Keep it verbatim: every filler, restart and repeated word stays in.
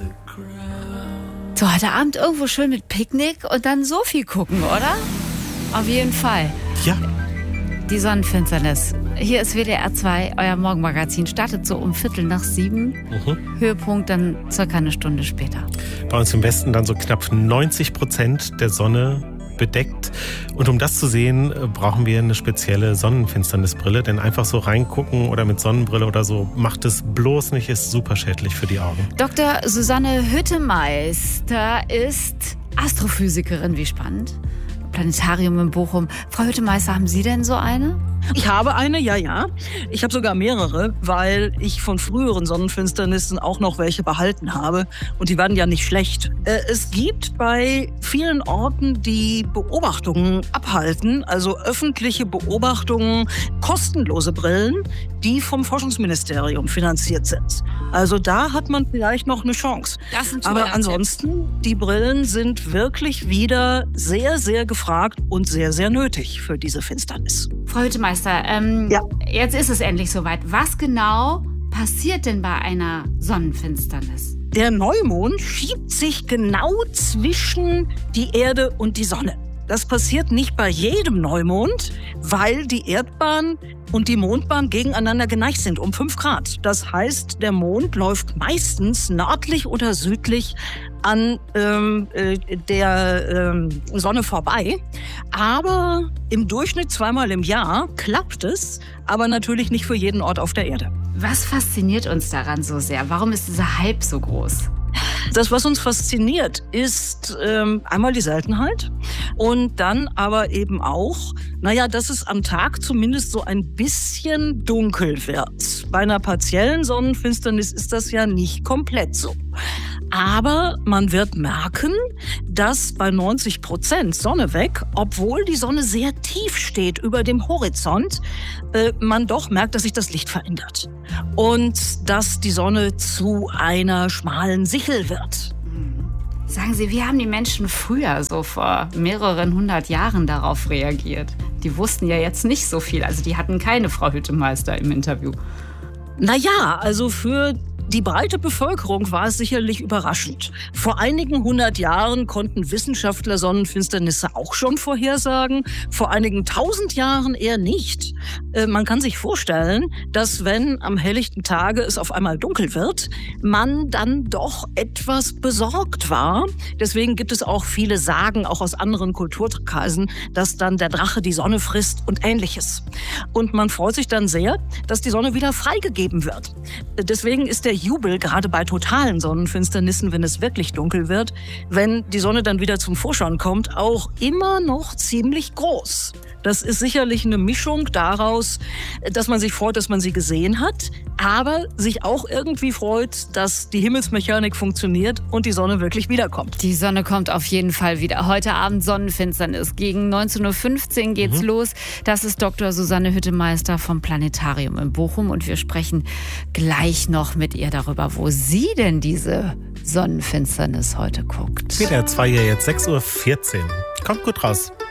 So, heute Abend irgendwo schön mit Picknick und dann Sophie gucken, oder? Auf jeden Fall. Ja. Die Sonnenfinsternis. Hier ist W D R zwei, euer Morgenmagazin. Startet so um Viertel nach sieben. Mhm. Höhepunkt dann circa eine Stunde später. Bei uns im Westen dann so knapp neunzig Prozent der Sonne bedeckt. Und um das zu sehen, brauchen wir eine spezielle Sonnenfinsternisbrille. Denn einfach so reingucken oder mit Sonnenbrille oder so macht es bloß nicht, ist super schädlich für die Augen. Doktor Susanne Hüttemeister ist Astrophysikerin. Wie spannend. Planetarium in Bochum. Frau Hüttemeister, haben Sie denn so eine? Ich habe eine, ja, ja. Ich habe sogar mehrere, weil ich von früheren Sonnenfinsternissen auch noch welche behalten habe. Und die waren ja nicht schlecht. Es gibt bei vielen Orten, die Beobachtungen abhalten, also öffentliche Beobachtungen, kostenlose Brillen, die vom Forschungsministerium finanziert sind. Also da hat man vielleicht noch eine Chance. Das sind Aber ansonsten, die Brillen sind wirklich wieder sehr, sehr gefragt und sehr, sehr nötig für diese Finsternis. Frau Hüttemeister, ähm, ja. Jetzt ist es endlich soweit. Was genau passiert denn bei einer Sonnenfinsternis? Der Neumond schiebt sich genau zwischen die Erde und die Sonne. Das passiert nicht bei jedem Neumond, weil die Erdbahn und die Mondbahn gegeneinander geneigt sind um fünf Grad. Das heißt, der Mond läuft meistens nördlich oder südlich an ähm, äh, der ähm, Sonne vorbei. Aber im Durchschnitt zweimal im Jahr klappt es, aber natürlich nicht für jeden Ort auf der Erde. Was fasziniert uns daran so sehr? Warum ist dieser Hype so groß? Das, was uns fasziniert, ist ähm, einmal die Seltenheit und dann aber eben auch, naja, dass es am Tag zumindest so ein bisschen dunkel wird. Bei einer partiellen Sonnenfinsternis ist das ja nicht komplett so. Aber man wird merken, dass bei neunzig Prozent Sonne weg, obwohl die Sonne sehr tief steht über dem Horizont, äh, man doch merkt, dass sich das Licht verändert. Und dass die Sonne zu einer schmalen Sichel wird. Sagen Sie, wie haben die Menschen früher, so vor mehreren hundert Jahren, darauf reagiert? Die wussten ja jetzt nicht so viel. Also die hatten keine Frau Hüttemeister im Interview. Naja, also für die breite Bevölkerung war es sicherlich überraschend. Vor einigen hundert Jahren konnten Wissenschaftler Sonnenfinsternisse auch schon vorhersagen. Vor einigen tausend Jahren eher nicht. Äh, man kann sich vorstellen, dass wenn am helllichten Tage es auf einmal dunkel wird, man dann doch etwas besorgt war. Deswegen gibt es auch viele Sagen, auch aus anderen Kulturkreisen, dass dann der Drache die Sonne frisst und Ähnliches. Und man freut sich dann sehr, dass die Sonne wieder freigegeben wird. Deswegen ist der Jubel, gerade bei totalen Sonnenfinsternissen, wenn es wirklich dunkel wird, wenn die Sonne dann wieder zum Vorschein kommt, auch immer noch ziemlich groß. Das ist sicherlich eine Mischung daraus, dass man sich freut, dass man sie gesehen hat, aber sich auch irgendwie freut, dass die Himmelsmechanik funktioniert und die Sonne wirklich wiederkommt. Die Sonne kommt auf jeden Fall wieder. Heute Abend Sonnenfinsternis. Gegen neunzehn Uhr fünfzehn geht's mhm. los. Das ist Doktor Susanne Hüttemeister vom Planetarium in Bochum und wir sprechen gleich noch mit ihr darüber, wo sie denn diese Sonnenfinsternis heute guckt. W D R zwei hier jetzt sechs Uhr vierzehn. Kommt gut raus.